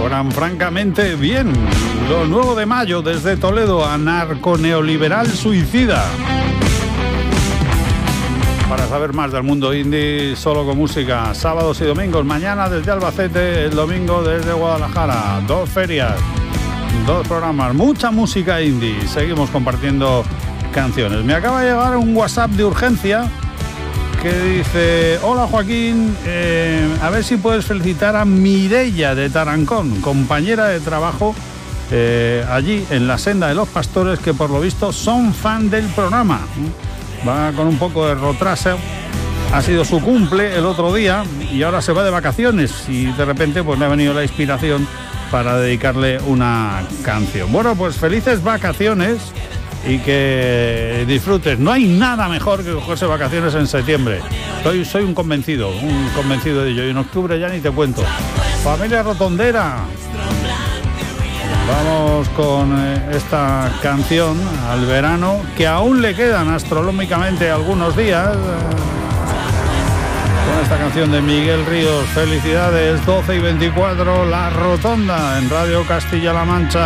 cobran francamente bien. Lo nuevo de Mayo desde Toledo, anarco-neoliberal suicida. Para saber más del mundo indie, solo con música, sábados y domingos, mañana desde Albacete, el domingo desde Guadalajara, 2 ferias, 2 programas, mucha música indie, seguimos compartiendo canciones. Me acaba de llegar un WhatsApp de urgencia que dice: hola Joaquín, a ver si puedes felicitar a Mireia de Tarancón, compañera de trabajo allí en la Senda de los Pastores, que por lo visto son fan del programa. Va con un poco de retraso, ha sido su cumple el otro día y ahora se va de vacaciones y de repente pues le ha venido la inspiración para dedicarle una canción. Bueno, pues felices vacaciones y que disfrutes. No hay nada mejor que cogerse vacaciones en septiembre. Soy un convencido de ello, y en octubre ya ni te cuento. Familia Rotondera, vamos con esta canción al verano, que aún le quedan astronómicamente algunos días. Con esta canción de Miguel Ríos, felicidades, 12:24, La Rotonda en Radio Castilla-La Mancha.